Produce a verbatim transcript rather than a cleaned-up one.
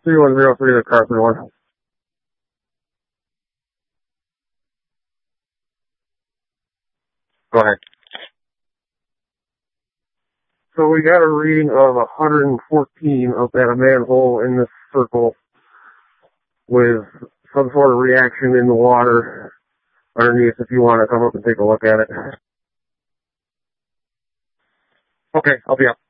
three one zero three, the Carpenter one. Go ahead. So we got a reading of one hundred fourteen up at a manhole in this circle with some sort of reaction in the water underneath if you want to come up and take a look at it. Okay, I'll be up.